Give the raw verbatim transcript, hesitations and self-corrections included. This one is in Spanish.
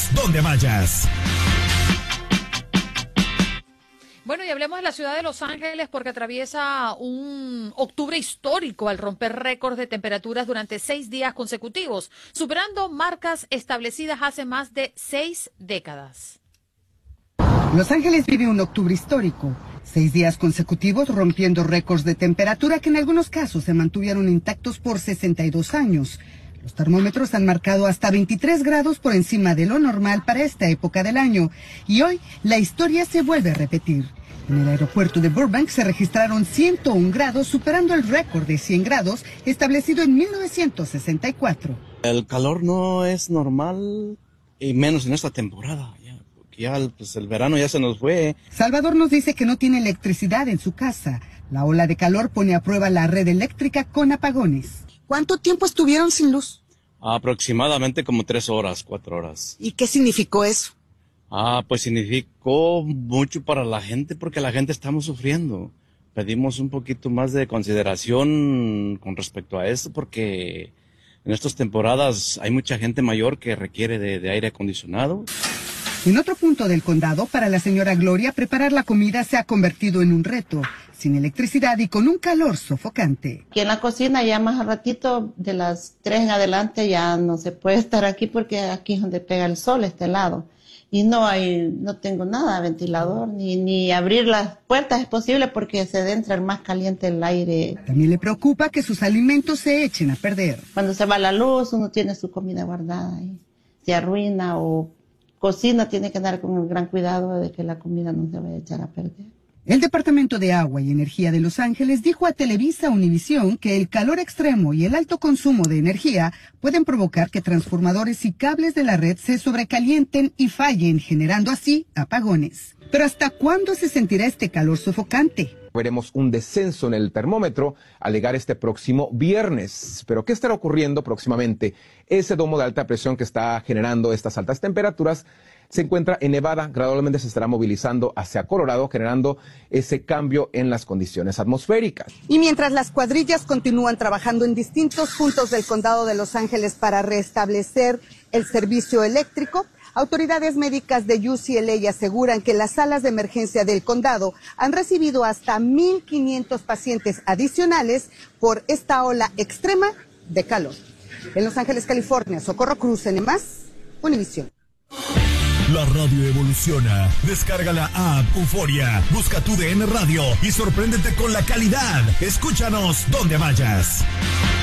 donde vayas. Bueno, y hablemos de la ciudad de Los Ángeles porque atraviesa un octubre histórico al romper récords de temperaturas durante seis días consecutivos, superando marcas establecidas hace más de seis décadas. Los Ángeles vive un octubre histórico, seis días consecutivos rompiendo récords de temperatura que en algunos casos se mantuvieron intactos por sesenta y dos años. Los termómetros han marcado hasta veintitrés grados por encima de lo normal para esta época del año. Y hoy la historia se vuelve a repetir. En el aeropuerto de Burbank se registraron ciento un grados, superando el récord de cien grados establecido en mil novecientos sesenta y cuatro. El calor no es normal, y menos en esta temporada. Ya, porque ya pues, el verano ya se nos fue. Salvador nos dice que no tiene electricidad en su casa. La ola de calor pone a prueba la red eléctrica con apagones. ¿Cuánto tiempo estuvieron sin luz? Aproximadamente como tres horas, cuatro horas. ¿Y qué significó eso? Ah, pues significó mucho para la gente porque la gente estamos sufriendo. Pedimos un poquito más de consideración con respecto a esto porque en estas temporadas hay mucha gente mayor que requiere de, de aire acondicionado. En otro punto del condado, para la señora Gloria, preparar la comida se ha convertido en un reto, sin electricidad y con un calor sofocante. Aquí en la cocina ya más al ratito, de las tres en adelante ya no se puede estar aquí porque aquí es donde pega el sol, este lado. Y no hay, no tengo nada, ventilador, ni, ni abrir las puertas es posible porque se entra el más caliente el aire. También le preocupa que sus alimentos se echen a perder. Cuando se va la luz, uno tiene su comida guardada y se arruina o cocina, tiene que andar con el gran cuidado de que la comida no se vaya a echar a perder. El Departamento de Agua y Energía de Los Ángeles dijo a Televisa Univisión que el calor extremo y el alto consumo de energía pueden provocar que transformadores y cables de la red se sobrecalienten y fallen, generando así apagones. Pero ¿hasta cuándo se sentirá este calor sofocante? Veremos un descenso en el termómetro al llegar este próximo viernes. Pero ¿qué estará ocurriendo próximamente? Ese domo de alta presión que está generando estas altas temperaturas se encuentra en Nevada, gradualmente se estará movilizando hacia Colorado, generando ese cambio en las condiciones atmosféricas. Y mientras las cuadrillas continúan trabajando en distintos puntos del condado de Los Ángeles para restablecer el servicio eléctrico, autoridades médicas de U C L A aseguran que las salas de emergencia del condado han recibido hasta mil quinientos pacientes adicionales por esta ola extrema de calor. En Los Ángeles, California, Socorro Cruz, N más, Univisión. La radio evoluciona. Descarga la app Euforia, busca tu D N Radio y sorpréndete con la calidad. Escúchanos donde vayas.